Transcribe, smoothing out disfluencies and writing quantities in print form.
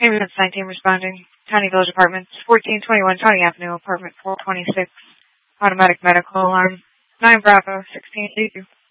Ambulance 19 responding. Tiny Village Apartments, 1421 Tony Avenue, apartment 426. Automatic medical alarm. 9 Bravo, 1682.